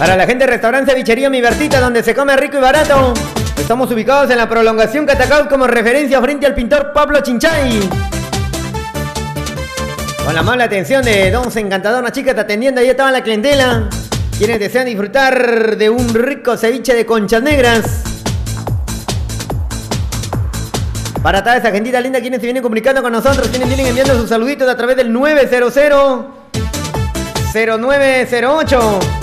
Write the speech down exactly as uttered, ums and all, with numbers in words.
Para la gente de Restaurante Cevichería Mi Bertita, donde se come rico y barato. Estamos ubicados en la prolongación Catacaut como referencia frente al pintor Pablo Chinchay. Con la mala atención de Don Encantador, una chica está atendiendo, ahí estaba la clientela. Quienes desean disfrutar de un rico ceviche de conchas negras. Para toda esa gentita linda, quienes se vienen comunicando con nosotros, quienes vienen enviando sus saluditos a través del nueve cero cero cero nueve cero ocho.